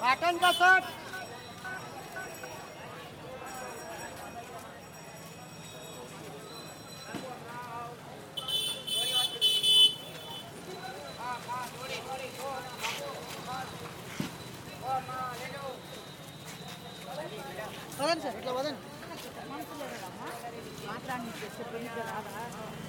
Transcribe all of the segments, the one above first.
Pattern का shirt వదన్ sir ఇట్లా వదన్ మాట్లాడి చెప్పండి రాదా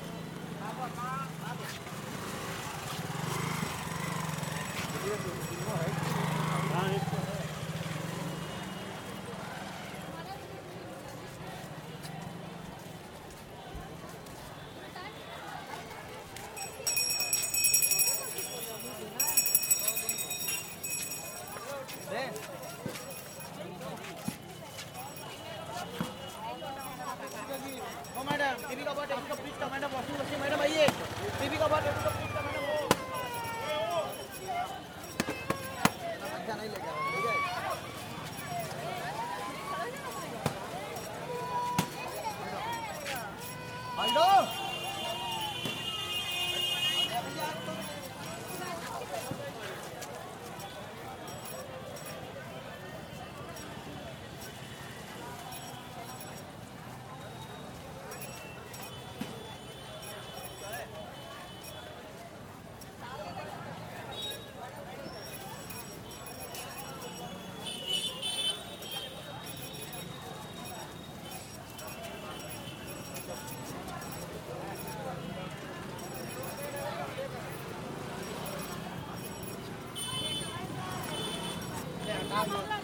मैडम टीवी का बाट का प्लीज का मैडम वॉशिंग मशीन मैडम आइए टीवी का बाट का प्लीज का मैडम अच्छा नहीं लेगा ले जाए हेलो Vamos.